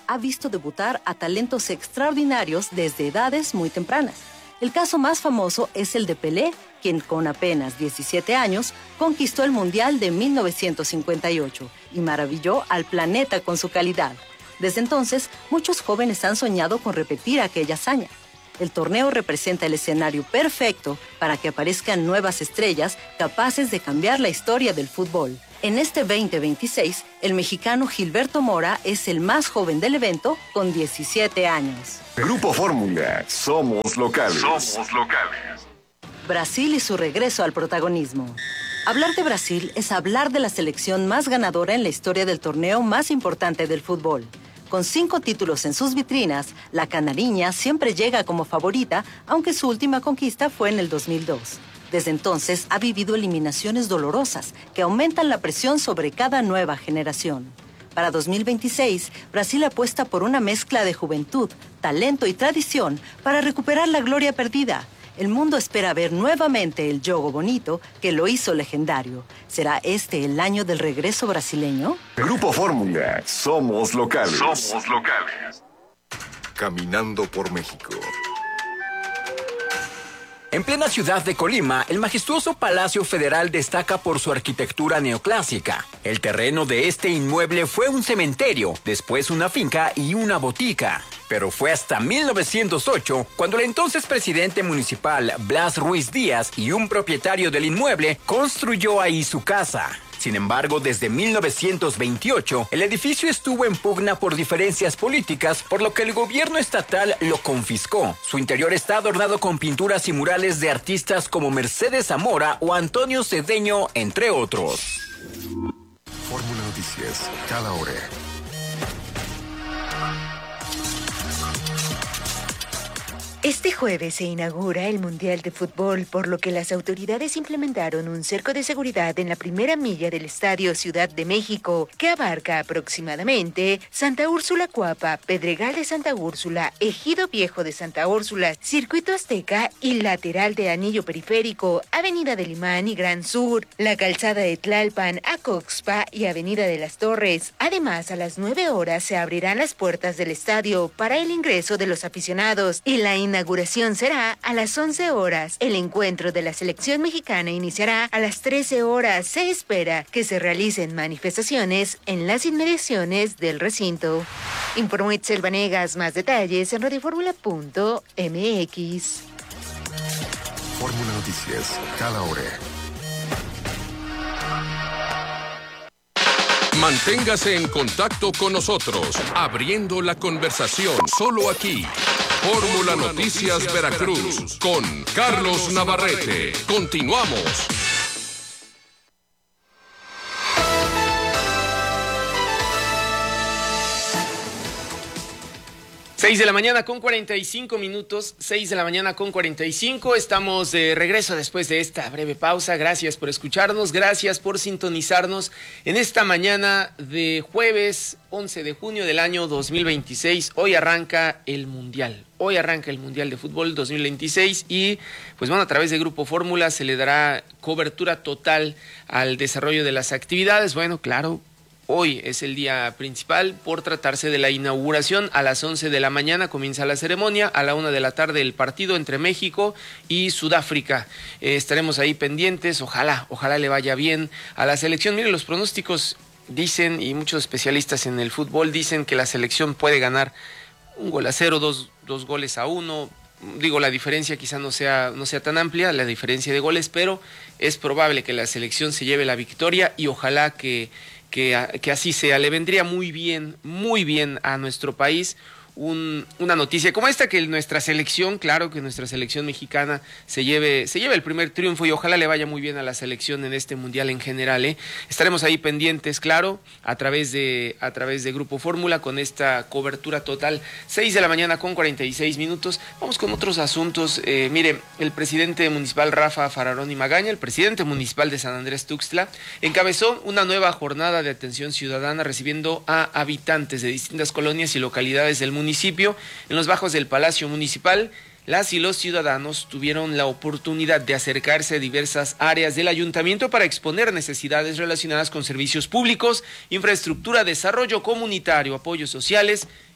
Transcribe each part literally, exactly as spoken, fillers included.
ha visto debutar a talentos extraordinarios desde edades muy tempranas. El caso más famoso es el de Pelé, quien con apenas diecisiete años conquistó el Mundial de mil novecientos cincuenta y ocho y maravilló al planeta con su calidad. Desde entonces, muchos jóvenes han soñado con repetir aquella hazaña. El torneo representa el escenario perfecto para que aparezcan nuevas estrellas capaces de cambiar la historia del fútbol. En este veinte veintiséis, el mexicano Gilberto Mora es el más joven del evento con diecisiete años. Grupo Fórmula, somos locales. Somos locales. Brasil y su regreso al protagonismo. Hablar de Brasil es hablar de la selección más ganadora en la historia del torneo más importante del fútbol. Con cinco títulos en sus vitrinas, la canariña siempre llega como favorita, aunque su última conquista fue en el dos mil dos. Desde entonces ha vivido eliminaciones dolorosas que aumentan la presión sobre cada nueva generación. Para dos mil veintiséis, Brasil apuesta por una mezcla de juventud, talento y tradición para recuperar la gloria perdida. El mundo espera ver nuevamente el Jogo Bonito que lo hizo legendario. ¿Será este el año del regreso brasileño? Grupo Fórmula, somos locales. Somos locales. Caminando por México. En plena ciudad de Colima, el majestuoso Palacio Federal destaca por su arquitectura neoclásica. El terreno de este inmueble fue un cementerio, después una finca y una botica. Pero fue hasta mil novecientos ocho cuando el entonces presidente municipal Blas Ruiz Díaz y un propietario del inmueble construyó ahí su casa. Sin embargo, desde mil novecientos veintiocho, el edificio estuvo en pugna por diferencias políticas, por lo que el gobierno estatal lo confiscó. Su interior está adornado con pinturas y murales de artistas como Mercedes Zamora o Antonio Cedeño, entre otros. Fórmula Noticias, cada hora. Este jueves se inaugura el Mundial de Fútbol, por lo que las autoridades implementaron un cerco de seguridad en la primera milla del Estadio Ciudad de México, que abarca aproximadamente Santa Úrsula Cuapa, Pedregal de Santa Úrsula, Ejido Viejo de Santa Úrsula, Circuito Azteca y lateral de Anillo Periférico, Avenida del Imán y Gran Sur, la calzada de Tlalpan, Acoxpa y Avenida de las Torres. Además, a las nueve horas se abrirán las puertas del estadio para el ingreso de los aficionados y la inauguración La inauguración será a las once horas. El encuentro de la selección mexicana iniciará a las trece horas. Se espera que se realicen manifestaciones en las inmediaciones del recinto. Informó Itzel Vanegas. Más detalles en radioformula punto m x. Fórmula Noticias, cada hora. Manténgase en contacto con nosotros, abriendo la conversación solo aquí. Fórmula Noticias Veracruz, con Carlos Navarrete. Continuamos. seis de la mañana con cuarenta y cinco minutos, seis de la mañana con cuarenta y cinco, estamos de regreso después de esta breve pausa. Gracias por escucharnos, gracias por sintonizarnos en esta mañana de jueves once de junio del año dos mil veintiséis. Hoy arranca el Mundial, hoy arranca el Mundial de Fútbol dos mil veintiséis y pues bueno, a través de Grupo Fórmula se le dará cobertura total al desarrollo de las actividades. Bueno, claro, hoy es el día principal por tratarse de la inauguración. A las once de la mañana comienza la ceremonia, a la una de la tarde el partido entre México y Sudáfrica. Eh, estaremos ahí pendientes, ojalá, ojalá le vaya bien a la selección. Miren, los pronósticos dicen, y muchos especialistas en el fútbol dicen, que la selección puede ganar un gol a cero, dos, dos goles a uno. Digo, la diferencia quizá no sea, no sea tan amplia, la diferencia de goles, pero es probable que la selección se lleve la victoria y ojalá que Que, que así sea. Le vendría muy bien, muy bien a nuestro país un, una noticia como esta, que nuestra selección, claro que nuestra selección mexicana se lleve, se lleve el primer triunfo y ojalá le vaya muy bien a la selección en este mundial en general, ¿eh? Estaremos ahí pendientes, claro, a través de, a través de Grupo Fórmula con esta cobertura total. seis de la mañana con cuarenta y seis minutos. Vamos con otros asuntos. Eh, mire, el presidente municipal Rafa Fararoni Magaña, el presidente municipal de San Andrés Tuxtla, encabezó una nueva jornada de atención ciudadana recibiendo a habitantes de distintas colonias y localidades del municipio. municipio. En los bajos del Palacio Municipal, las y los ciudadanos tuvieron la oportunidad de acercarse a diversas áreas del ayuntamiento para exponer necesidades relacionadas con servicios públicos, infraestructura, desarrollo comunitario, apoyos sociales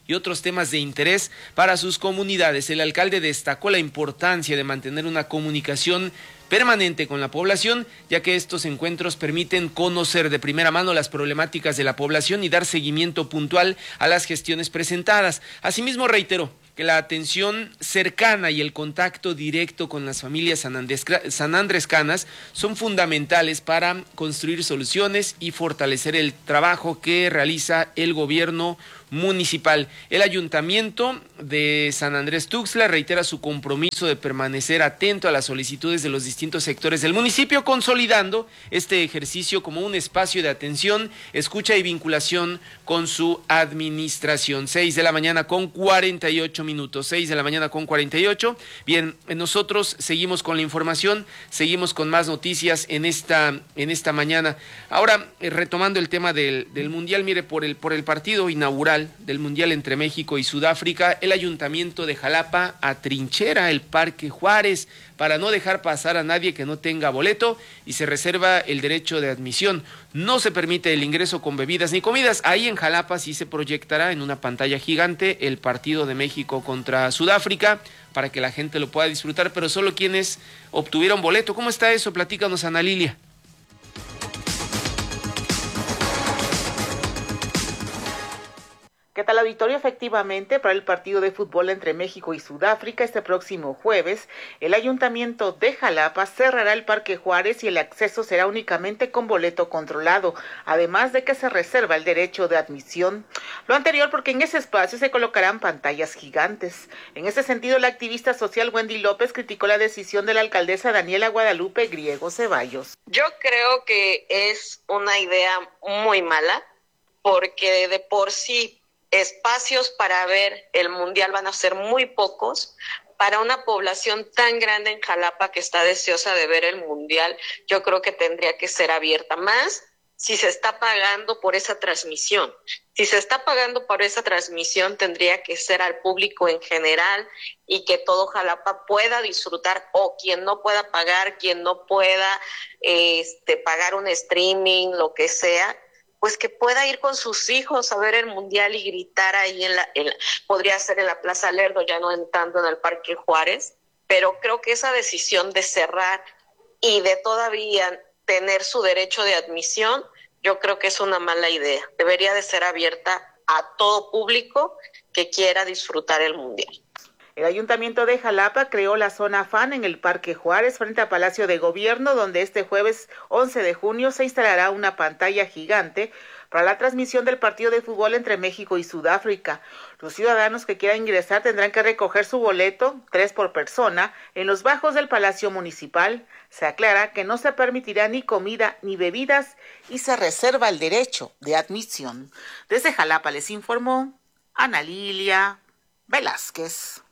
y otros temas de interés para sus comunidades. El alcalde destacó la importancia de mantener una comunicación permanente con la población, ya que estos encuentros permiten conocer de primera mano las problemáticas de la población y dar seguimiento puntual a las gestiones presentadas. Asimismo, reiteró que la atención cercana y el contacto directo con las familias sanandrescanas son fundamentales para construir soluciones y fortalecer el trabajo que realiza el gobierno municipal. El ayuntamiento de San Andrés Tuxtla reitera su compromiso de permanecer atento a las solicitudes de los distintos sectores del municipio, consolidando este ejercicio como un espacio de atención, escucha y vinculación con su administración. Seis de la mañana con cuarenta y ocho minutos, seis de la mañana con cuarenta y ocho. Bien, nosotros seguimos con la información, seguimos con más noticias en esta, en esta mañana. Ahora, eh, retomando el tema del, del Mundial, mire, por el, por el partido inaugural del Mundial entre México y Sudáfrica, el Ayuntamiento de Jalapa atrinchera el Parque Juárez para no dejar pasar a nadie que no tenga boleto y se reserva el derecho de admisión. No se permite el ingreso con bebidas ni comidas. Ahí en Jalapa sí se proyectará en una pantalla gigante el partido de México contra Sudáfrica para que la gente lo pueda disfrutar, pero solo quienes obtuvieron boleto. ¿Cómo está eso? Platícanos, Ana Lilia. ¿Qué tal, auditorio? Efectivamente, para el partido de fútbol entre México y Sudáfrica este próximo jueves, el Ayuntamiento de Jalapa cerrará el Parque Juárez y el acceso será únicamente con boleto controlado, además de que se reserva el derecho de admisión. Lo anterior porque en ese espacio se colocarán pantallas gigantes. En ese sentido, la activista social Wendy López criticó la decisión de la alcaldesa Daniela Guadalupe Griego Ceballos. Yo creo que es una idea muy mala, porque de por sí espacios para ver el Mundial van a ser muy pocos. Para una población tan grande en Jalapa que está deseosa de ver el Mundial, yo creo que tendría que ser abierta más si se está pagando por esa transmisión. Si se está pagando por esa transmisión, tendría que ser al público en general y que todo Jalapa pueda disfrutar, o quien no pueda pagar, quien no pueda este, pagar un streaming, lo que sea, pues que pueda ir con sus hijos a ver el Mundial y gritar ahí en la, en la podría ser en la Plaza Lerdo, ya no entrando en el Parque Juárez, pero creo que esa decisión de cerrar y de todavía tener su derecho de admisión, yo creo que es una mala idea. Debería de ser abierta a todo público que quiera disfrutar el Mundial. El Ayuntamiento de Jalapa creó la zona fan en el Parque Juárez frente a Palacio de Gobierno, donde este jueves once de junio se instalará una pantalla gigante para la transmisión del partido de fútbol entre México y Sudáfrica. Los ciudadanos que quieran ingresar tendrán que recoger su boleto, tres por persona, en los bajos del Palacio Municipal. Se aclara que no se permitirá ni comida ni bebidas y se reserva el derecho de admisión. Desde Jalapa les informó Ana Lilia Velázquez.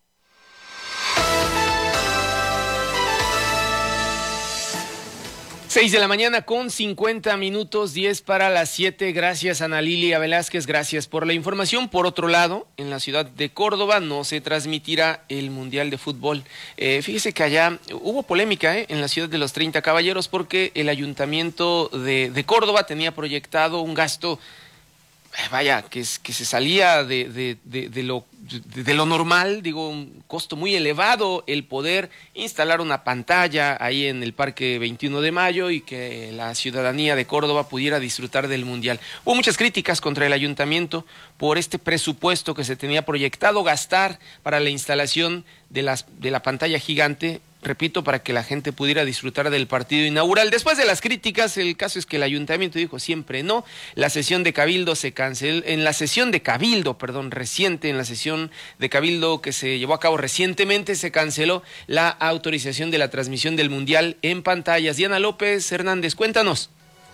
Seis de la mañana con cincuenta minutos, diez para las siete. Gracias, Ana Lilia Velázquez, gracias por la información. Por otro lado, en la ciudad de Córdoba no se transmitirá el Mundial de Fútbol. Eh, fíjese que allá hubo polémica eh, en la ciudad de los treinta Caballeros porque el ayuntamiento de, de Córdoba tenía proyectado un gasto, eh, vaya, que, es, que se salía de, de, de, de lo... de lo normal, digo, un costo muy elevado el poder instalar una pantalla ahí en el Parque veintiuno de mayo y que la ciudadanía de Córdoba pudiera disfrutar del Mundial. Hubo muchas críticas contra el ayuntamiento por este presupuesto que se tenía proyectado gastar para la instalación de, las, de la pantalla gigante, repito, para que la gente pudiera disfrutar del partido inaugural. Después de las críticas, el caso es que el ayuntamiento dijo siempre no. La sesión de Cabildo se canceló, en la sesión de Cabildo, perdón, reciente, en la sesión de Cabildo que se llevó a cabo recientemente, se canceló la autorización de la transmisión del Mundial en pantallas. Diana López Hernández, cuéntanos.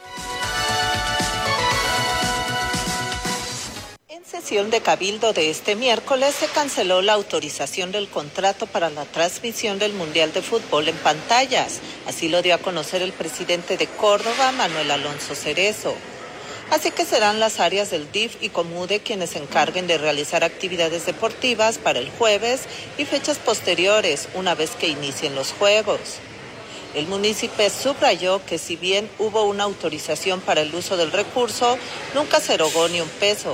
En sesión de Cabildo de este miércoles se canceló la autorización del contrato para la transmisión del Mundial de Fútbol en pantallas. Así lo dio a conocer el presidente de Córdoba, Manuel Alonso Cerezo. Así que serán las áreas del D I F y Comude quienes se encarguen de realizar actividades deportivas para el jueves y fechas posteriores, una vez que inicien los juegos. El municipio subrayó que si bien hubo una autorización para el uso del recurso, nunca se erogó ni un peso.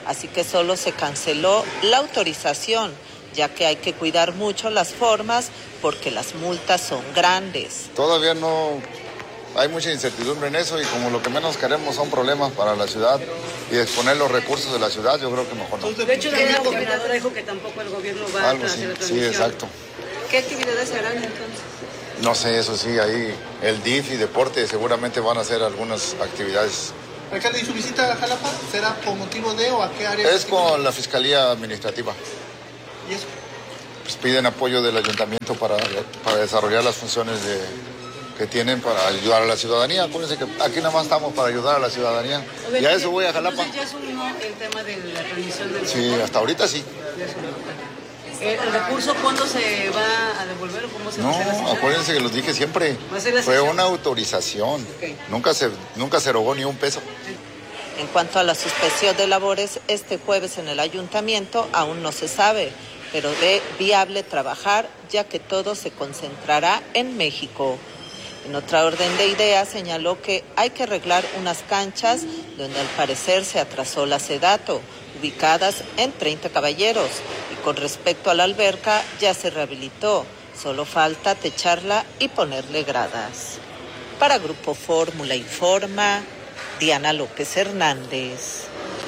así que solo se canceló la autorización, ya que hay que cuidar mucho las formas porque las multas son grandes. Todavía no hay mucha incertidumbre en eso y como lo que menos queremos son problemas para la ciudad y exponer los recursos de la ciudad, yo creo que mejor no. De hecho, la gobernadora dijo que tampoco el gobierno va Algo a sí, hacer la sí, transmisión. exacto. ¿Qué actividades se harán entonces? No sé, eso sí, ahí el D I F y deporte seguramente van a hacer algunas actividades. Alcalde, ¿y su visita a Jalapa será por motivo de o a qué área? Es con la Fiscalía Administrativa. ¿Y eso? Pues piden apoyo del ayuntamiento para, para desarrollar las funciones de, que tienen para ayudar a la ciudadanía. Acuérdense que aquí nada más estamos para ayudar a la ciudadanía. Y a eso voy a Jalapa. Entonces ya es un no el tema de la transmisión del Sí, fútbol. hasta ahorita sí. ¿El recurso cuándo se va a devolver o cómo se va a hacer la No, sesión? acuérdense que los dije siempre. ¿Va a ser la Fue sesión? una autorización. Okay. Nunca se, nunca se erogó ni un peso. En cuanto a la suspensión de labores, este jueves en el ayuntamiento aún no se sabe, pero ve viable trabajar ya que todo se concentrará en México. En otra orden de ideas señaló que hay que arreglar unas canchas donde al parecer se atrasó la Sedato, ubicadas en treinta Caballeros, y con respecto a la alberca ya se rehabilitó, solo falta techarla y ponerle gradas. Para Grupo Fórmula Informa, Diana López Hernández.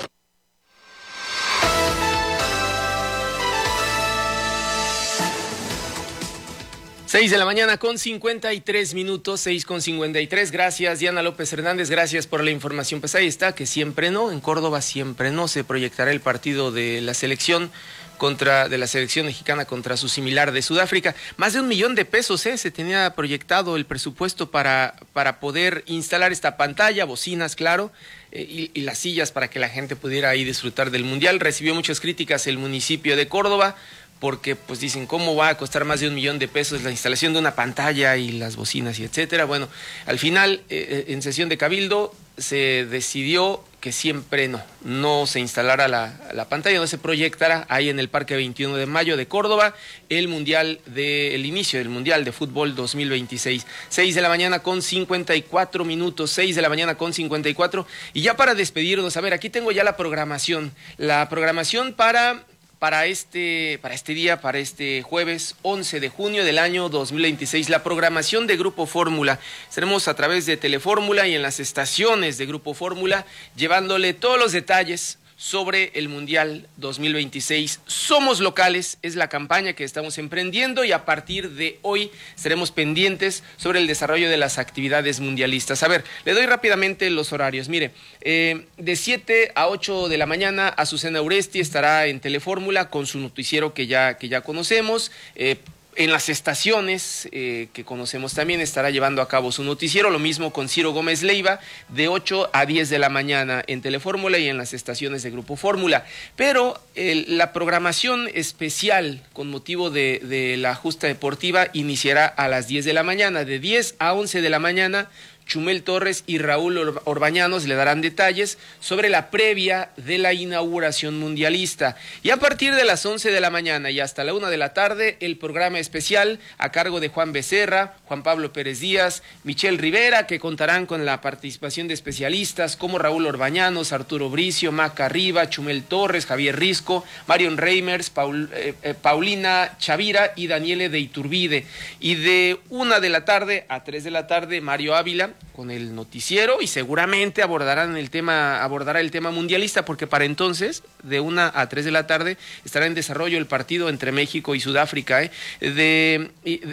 Seis de la mañana con cincuenta y tres minutos, seis con cincuenta y tres. Gracias, Diana López Hernández, gracias por la información. Pues ahí está, que siempre no, en Córdoba siempre no se proyectará el partido de la selección contra de la selección mexicana contra su similar de Sudáfrica. Más de un millón de pesos ¿eh? se tenía proyectado el presupuesto para, para poder instalar esta pantalla, bocinas, claro, eh, y, y las sillas para que la gente pudiera ahí disfrutar del Mundial. Recibió muchas críticas el municipio de Córdoba, porque pues dicen, ¿cómo va a costar más de un millón de pesos la instalación de una pantalla y las bocinas y etcétera? Bueno, al final, eh, en sesión de Cabildo, se decidió que siempre no, no se instalara la, la pantalla, no se proyectará ahí en el Parque veintiuno de mayo de Córdoba el mundial de, el inicio del Mundial de Fútbol dos mil veintiséis. seis de la mañana con cincuenta y cuatro minutos, seis de la mañana con cincuenta y cuatro. Y ya para despedirnos, a ver, aquí tengo ya la programación, la programación para... Para este, para este día, para este jueves once de junio del año dos mil veintiséis, la programación de Grupo Fórmula. Estaremos a través de Telefórmula y en las estaciones de Grupo Fórmula llevándole todos los detalles sobre el Mundial dos mil veintiséis. Somos locales, es la campaña que estamos emprendiendo y a partir de hoy estaremos pendientes sobre el desarrollo de las actividades mundialistas. A ver, le doy rápidamente los horarios. Mire, eh, de siete a ocho de la mañana, Azucena Uresti estará en Telefórmula con su noticiero que ya, que ya conocemos. Eh, En las estaciones eh, que conocemos también estará llevando a cabo su noticiero, lo mismo con Ciro Gómez Leiva, de ocho a diez de la mañana en Telefórmula y en las estaciones de Grupo Fórmula. Pero eh, la programación especial con motivo de, de la justa deportiva iniciará a las diez de la mañana, de diez a once de la mañana. Chumel Torres y Raúl Orbañanos le darán detalles sobre la previa de la inauguración mundialista. Y a partir de las once de la mañana y hasta la una de la tarde, el programa especial a cargo de Juan Becerra, Juan Pablo Pérez Díaz, Michelle Rivera, que contarán con la participación de especialistas como Raúl Orbañanos, Arturo Bricio, Maca Riva, Chumel Torres, Javier Risco, Marion Reimers, Paul, eh, eh, Paulina Chavira y Daniele de Iturbide. Y de una de la tarde a tres de la tarde, Mario Ávila con el noticiero y seguramente abordarán el tema, abordará el tema mundialista, porque para entonces, de una a tres de la tarde, estará en desarrollo el partido entre México y Sudáfrica. ¿eh? De,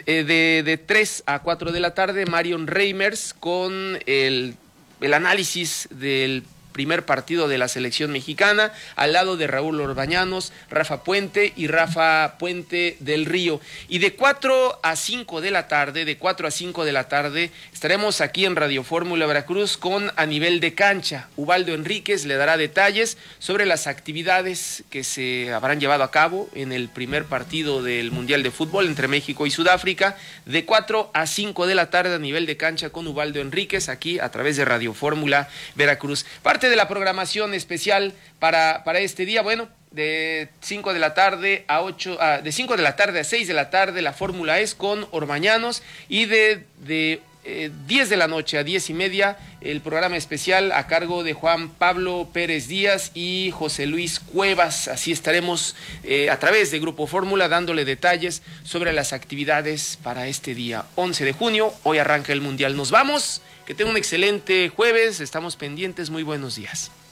de, de tres a cuatro de la tarde, Marion Reimers con el, el análisis del primer partido de la selección mexicana, al lado de Raúl Orbañanos, Rafa Puente y Rafa Puente del Río. Y de cuatro a cinco de la tarde, de cuatro a cinco de la tarde, estaremos aquí en Radio Fórmula Veracruz con A Nivel de Cancha. Ubaldo Enríquez le dará detalles sobre las actividades que se habrán llevado a cabo en el primer partido del Mundial de Fútbol entre México y Sudáfrica, de cuatro a cinco de la tarde, A Nivel de Cancha con Ubaldo Enríquez, aquí a través de Radio Fórmula Veracruz. Parte de la programación especial para, para este día, bueno, de cinco de la tarde a ocho, ah, de cinco de la tarde a seis de la tarde, la Fórmula es con Orbañanos, y de, de eh, diez de la noche a diez y media, el programa especial a cargo de Juan Pablo Pérez Díaz y José Luis Cuevas. Así estaremos eh, a través de Grupo Fórmula dándole detalles sobre las actividades para este día once de junio. Hoy arranca el Mundial. Nos vamos, que tenga un excelente jueves, estamos pendientes, muy buenos días.